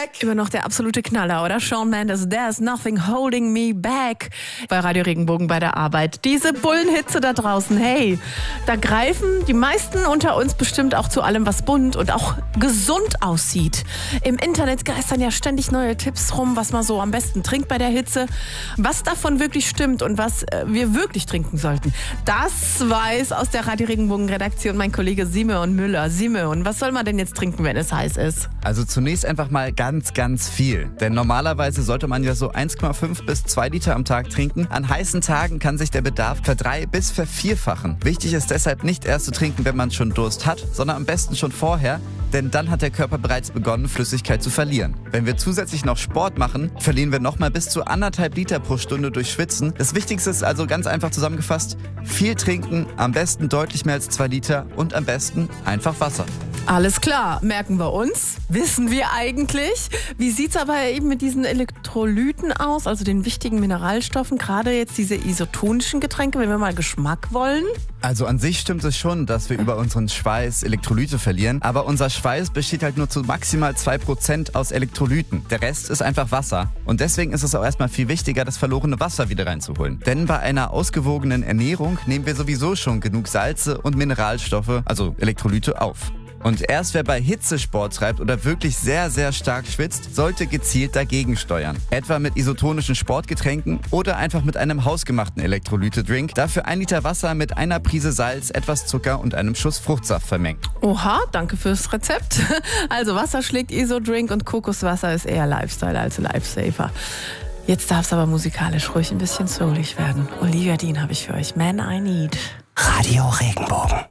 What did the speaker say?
Immer noch der absolute Knaller, oder? Shawn Mendes, There's Nothing Holding Me Back. Bei Radio Regenbogen bei der Arbeit. Diese Bullenhitze da draußen, hey, da greifen die meisten unter uns bestimmt auch zu allem, was bunt und auch gesund aussieht. Im Internet geistern ja ständig neue Tipps rum, was man so am besten trinkt bei der Hitze. Was davon wirklich stimmt und was wir wirklich trinken sollten, das weiß aus der Radio Regenbogen Redaktion mein Kollege Simeon Müller. Simeon, was soll man denn jetzt trinken, wenn es heiß ist? Also zunächst einfach mal ganz, ganz viel. Denn normalerweise sollte man ja so 1,5 bis 2 Liter am Tag trinken. An heißen Tagen kann sich der Bedarf verdrei- bis vervierfachen. Wichtig ist deshalb nicht erst zu trinken, wenn man schon Durst hat, sondern am besten schon vorher. Denn dann hat der Körper bereits begonnen, Flüssigkeit zu verlieren. Wenn wir zusätzlich noch Sport machen, verlieren wir nochmal bis zu 1,5 Liter pro Stunde durch Schwitzen. Das Wichtigste ist also ganz einfach zusammengefasst: viel trinken, am besten deutlich mehr als 2 Liter und am besten einfach Wasser. Alles klar, merken wir uns. Wissen wir eigentlich? Wie sieht's aber eben mit diesen Elektrolyten aus, also den wichtigen Mineralstoffen, gerade jetzt diese isotonischen Getränke, wenn wir mal Geschmack wollen? Also an sich stimmt es schon, dass wir über unseren Schweiß Elektrolyte verlieren, aber unser Schweiß besteht halt nur zu maximal 2% aus Elektrolyten. Der Rest ist einfach Wasser. Und deswegen ist es auch erstmal viel wichtiger, das verlorene Wasser wieder reinzuholen. Denn bei einer ausgewogenen Ernährung nehmen wir sowieso schon genug Salze und Mineralstoffe, also Elektrolyte, auf. Und erst wer bei Hitze Sport treibt oder wirklich sehr, sehr stark schwitzt, sollte gezielt dagegen steuern. Etwa mit isotonischen Sportgetränken oder einfach mit einem hausgemachten Elektrolyte-Drink. Dafür 1 Liter Wasser mit einer Prise Salz, etwas Zucker und einem Schuss Fruchtsaft vermengen. Oha, danke fürs Rezept. Also Wasser schlägt Isodrink und Kokoswasser ist eher Lifestyle als Lifesaver. Jetzt darf es aber musikalisch ruhig ein bisschen soulig werden. Olivia Dean habe ich für euch. Man I Need. Radio Regenbogen.